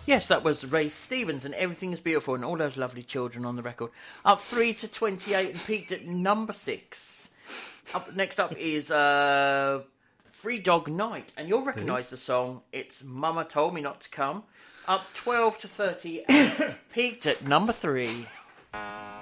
Yes, that was Ray Stevens and Everything is Beautiful and all those lovely children on the record. Up 3 to 28 and peaked at number 6. Next up is Free Dog Night, and you'll recognise the song. It's Mama Told Me Not to Come. Up 12 to 30 and peaked at number 3.